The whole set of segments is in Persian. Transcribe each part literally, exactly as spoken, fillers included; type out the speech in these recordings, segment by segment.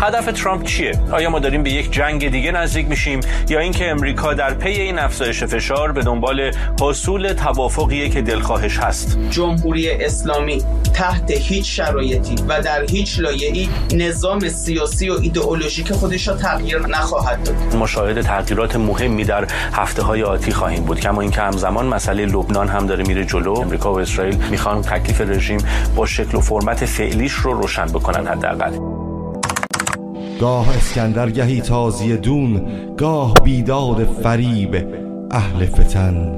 هدف ترامپ چیه؟ آیا ما داریم به یک جنگ دیگه نزدیک میشیم یا اینکه امریکا در پی این افزایش فشار به دنبال حصول توافقیه که دلخواهش هست؟ جمهوری اسلامی تحت هیچ شرایطی و در هیچ لایه‌ای نظام سیاسی و ایدئولوژیک خودش را تغییر نخواهد داد. ما شاهد تغییرات مهمی در هفته‌های آتی خواهیم بود، کما اینکه همزمان مسئله لبنان هم داره میره جلو. امریکا و اسرائیل میخوان تکلیف رژیم با شکل و فرمت فعلیش رو روشن بکنن حداقل. گاه اسکندر گهی تازی دون، گاه بیداد فریب اهل فتن.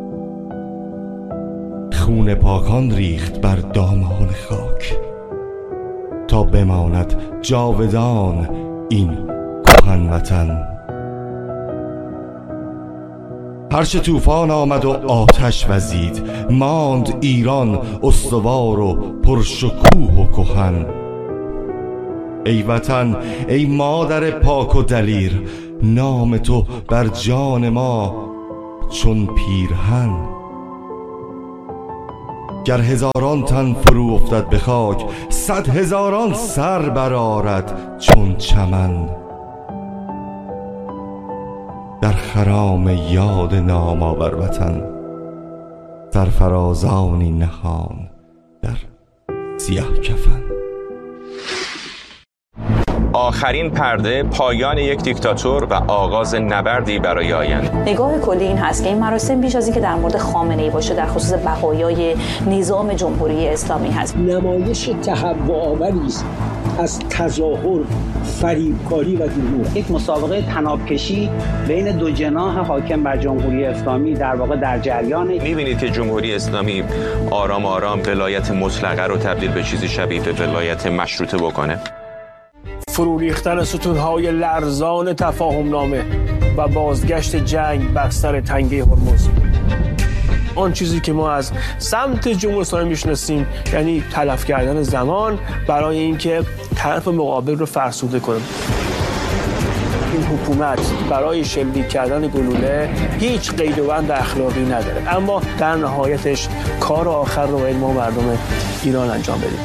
خون پاکان ریخت بر دامان خاک، تا بماند جاودان این کهن وطن. هرچه طوفان آمد و آتش وزید، ماند ایران استوار و پرشکوه و کهن. ای وطن ای مادر پاک و دلیر، نام تو بر جان ما چون پیرهن. گر هزاران تن فرو افتد به خاک، صد هزاران سر برآرد چون چمن. در خرام یاد نامآور وطن، سرفرازانی نهان در سیاه کفن. آخرین پرده، پایان یک دیکتاتور و آغاز نبردی برای آینده. نگاه کلی این هست که این مراسم بیش از اینکه در مورد خامنه‌ای باشه در خصوص بقایای نظام جمهوری اسلامی هست. نمایش تهوع‌آوری است از تظاهر، فریبکاری و دروغ. یک مسابقه طناب‌کشی بین دو جناح حاکم بر جمهوری اسلامی در واقع در جریانه. می‌بینید که جمهوری اسلامی آرام آرام ولایت مطلقه رو تبدیل به چیزی شبیه به ولایت مشروطه بکنه. فرو ریختن ستون‌های لرزان تفاهم‌نامه و بازگشت جنگ بر سر تنگه هرمز. آن چیزی که ما از سمت جمهوری اسلامی میشناسیم، یعنی تلف کردن زمان برای اینکه طرف مقابل رو فرسوده کنه. این حکومت برای شلیک کردن گلوله هیچ قید و بند اخلاقی نداره، اما در نهایتش کار آخر رو باید ما مردم ایران انجام بدیم.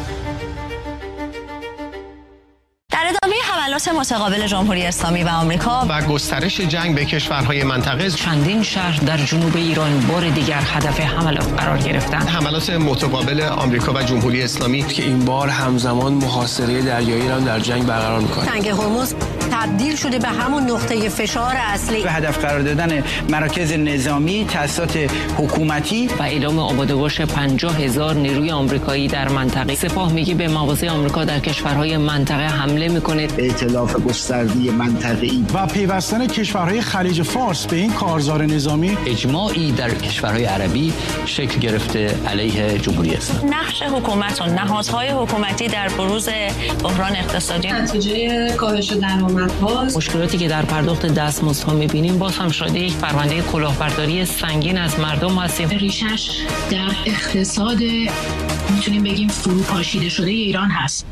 حملات متقابل جمهوری اسلامی و آمریکا و گسترش جنگ به کشورهای منطقه، چندین شهر در جنوب ایران بار دیگر هدف حملات قرار گرفتند. حملات متقابل آمریکا و جمهوری اسلامی که این بار همزمان محاصره دریایی را در جنگ برقرار می‌کنه. تنگه هرمز تبدیل شده به همون نقطه فشار اصلی. به هدف قرار دادن مراکز نظامی، تأسیسات حکومتی و اعلام آماده‌باش پنجاه هزار نیروی آمریکایی در منطقه. سپاه میگه به مواضع آمریکا در کشورهای منطقه حمله می‌کنه. ائتلاف گسترده منطقه‌ای و پیوستن کشورهای خلیج فارس به این کارزار نظامی. اجماعی در کشورهای عربی شکل گرفته علیه جمهوری اسلامی. نقش حکومت و نهادهای حکومتی در بروز بحران اقتصادی، نتیجه کاهش درآمدها، مشکلاتی که در پرداخت دستمزدها می‌بینیم، باز هم شاهد یک پرونده کلاهبرداری سنگین از مردم هستیم. ریشش در اقتصاد میتونیم بگیم فروپاشیده شده ایران هست.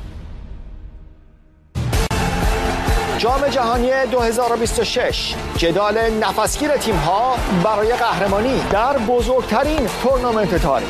جام جهانی دو هزار و بیست و شش، جدال نفسگیر تیم‌ها برای قهرمانی در بزرگترین تورنمنت تاریخ.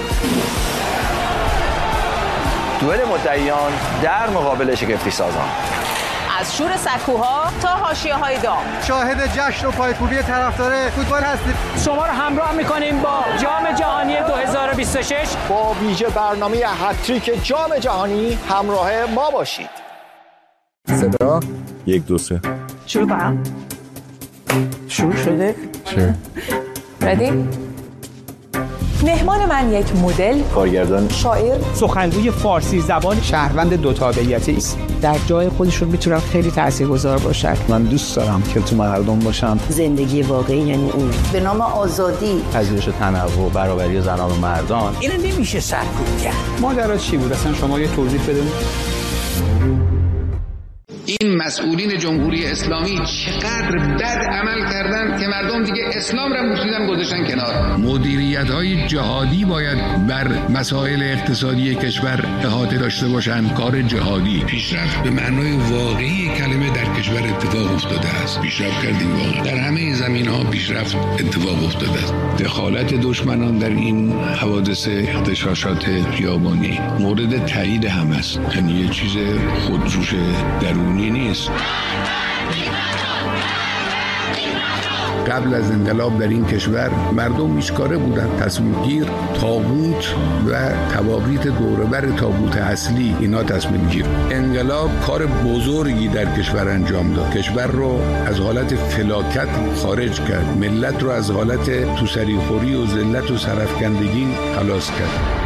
دوئل مدعیان در مقابل شگفتی سازان. از شور سکوها تا حاشیه‌های داغ، شاهد جشن و پایکوبی طرفدار فوتبال هستید. شما رو همراه می‌کنیم با جام جهانی دو هزار و بیست و شش. با ویژه برنامه هتریک جام جهانی همراه ما باشید. صدا یک دو سه شروع کنم. شروع شده؟ شروع. ردی؟ مهمان من یک مدل، کارگردان، شاعر، سخنگوی فارسی زبان، شهروند دو تابعیتی است. در جای خودشون میتونن خیلی تاثیرگذار باشن. من دوست دارم که تو مردم باشم. زندگی واقعی یعنی اون به نام آزادی، پذیرش تنوع، برابری زنان و مردان. اینو نمیشه سرکوب کرد. ماجرا چی بود اصلا؟ شما یه توضیح بدید. این مسئولین جمهوری اسلامی چقدر بد عمل کردن که مردم دیگه اسلام را بوسیدن گذاشتن کنار. مدیریت‌های جهادی باید بر مسائل اقتصادی کشور احاطه داشته باشند. کار جهادی پیشرفت به معنای واقعی کلمه در کشور اتفاق افتاده است. پیشرفت کردیم واقعا در همه زمین‌ها پیشرفت اتفاق افتاده است. دخالت دشمنان در این حوادث اغتشاشات خیابانی مورد تایید هم است. یعنی یه چیز خودجوش درونی معمولی نیست. قبل از انقلاب در این کشور مردم میشکاره بودن، تصمیم گیر، تابوت و تواقیت دوربر تابوت اصلی اینا تصمیم گیر. انقلاب کار بزرگی در کشور انجام داد، کشور رو از حالت فلاکت خارج کرد، ملت رو از حالت توسری خوری و ذلت و سرفکندگی خلاص کرد.